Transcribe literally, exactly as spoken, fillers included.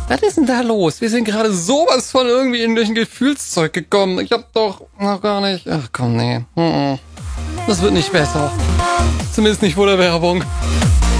Was ist denn da los? Wir sind gerade sowas von irgendwie in durch ein Gefühlszeug gekommen. Ich hab doch noch gar nicht... Ach komm, nee. Das wird nicht besser. Zumindest nicht vor der Werbung.